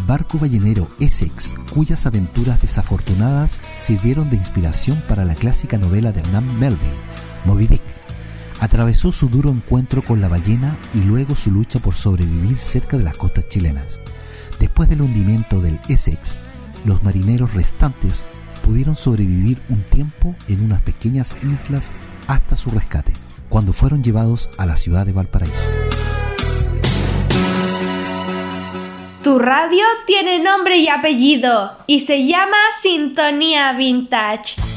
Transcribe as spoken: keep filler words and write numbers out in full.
barco ballenero Essex, cuyas aventuras desafortunadas sirvieron de inspiración para la clásica novela de Herman Melville, Moby Dick. Atravesó su duro encuentro con la ballena y luego su lucha por sobrevivir cerca de las costas chilenas. Después del hundimiento del Essex, los marineros restantes pudieron sobrevivir un tiempo en unas pequeñas islas hasta su rescate, cuando fueron llevados a la ciudad de Valparaíso. Tu radio tiene nombre y apellido y se llama Sintonía Vintage.